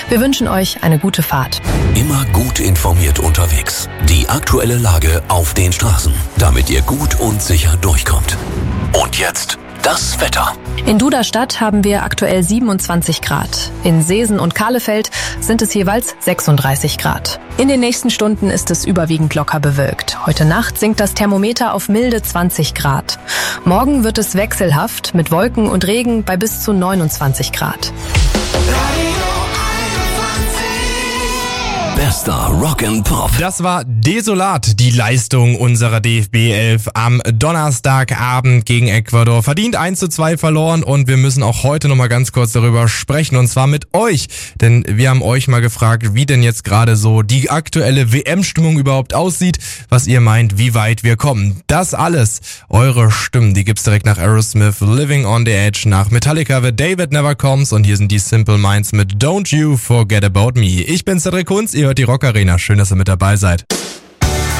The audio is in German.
Wir wünschen euch eine gute Fahrt. Immer gut informiert unterwegs. Die aktuelle Lage auf den Straßen, damit ihr gut und sicher durchkommt. Und jetzt das Wetter. In Duderstadt haben wir aktuell 27 Grad. In Seesen und Kahlefeld sind es jeweils 36 Grad. In den nächsten Stunden ist es überwiegend locker bewölkt. Heute Nacht sinkt das Thermometer auf milde 20 Grad. Morgen wird es wechselhaft mit Wolken und Regen bei bis zu 29 Grad. Bester Rock and Pop. Das war desolat, die Leistung unserer DFB 11 am Donnerstagabend gegen Ecuador. Verdient 1:2 verloren und wir müssen auch heute nochmal ganz kurz darüber sprechen und zwar mit euch. Denn wir haben euch mal gefragt, wie denn jetzt gerade so die aktuelle WM-Stimmung überhaupt aussieht, was ihr meint, wie weit wir kommen. Das alles, eure Stimmen, die gibt's direkt nach Aerosmith, Living on the Edge, nach Metallica, The David Never Comes und hier sind die Simple Minds mit Don't You Forget About Me. Ich bin Cedric Kunz, ihr hört die Rock Arena. Schön, dass ihr mit dabei seid.